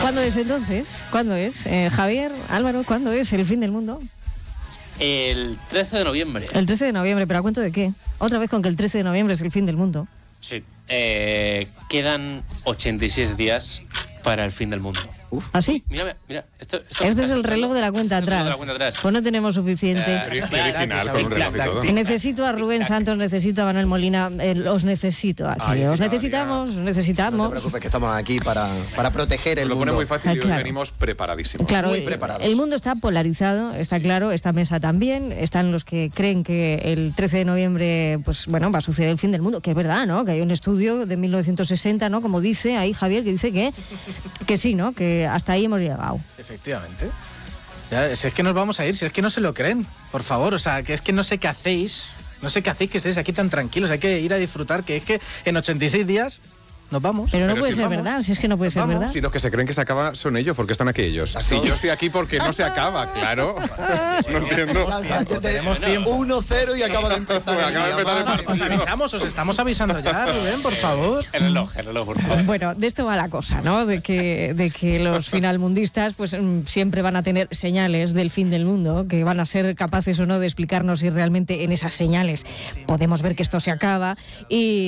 ¿Cuándo es entonces? ¿Cuándo es? Javier, Álvaro, ¿cuándo es el fin del mundo? El 13 de noviembre. El 13 de noviembre, ¿pero a cuento de qué? Otra vez con que el 13 de noviembre es el fin del mundo. Sí. Quedan 86 días para el fin del mundo. ¿Ah, sí? Mira. Esto Este es el reloj de la cuenta atrás. Pues no tenemos suficiente. Qué original, con un reloj y todo. Necesito a Rubén Santos, necesito a Manuel Molina, os necesito aquí. Os necesitamos. No te preocupes, que estamos aquí para proteger el Lo mundo. pone muy fácil y hoy Claro. venimos preparadísimos. Claro, Muy preparados. el mundo está polarizado, está claro, esta mesa también. Están los que creen que el 13 de noviembre, pues bueno, va a suceder el fin del mundo, que es verdad, ¿no? Que hay un estudio de 1960, ¿no? Como dice ahí Javier, que dice que sí, ¿no? Que hasta ahí hemos llegado. Efectivamente. Ya, si es que nos vamos a ir, si es que no se lo creen, por favor, o sea, que es que no sé qué hacéis, que estéis aquí tan tranquilos, hay que ir a disfrutar, que es que en 86 días nos vamos. Pero no Pero puede si ser vamos, verdad, si es que no puede ser verdad. Si los que se creen que se acaba son ellos, porque están aquí ellos. Si yo estoy aquí porque no se acaba, claro. No entiendo. Tenemos tiempo. 1-0 y acaba de empezar. Acaba de empezar el partido. Os avisamos, os estamos avisando ya, Rubén, por favor. El reloj, por favor. Bueno, de esto va la cosa, ¿no? De que los finalmundistas pues siempre van a tener señales del fin del mundo, que van a ser capaces o no de explicarnos si realmente en esas señales podemos ver que esto se acaba y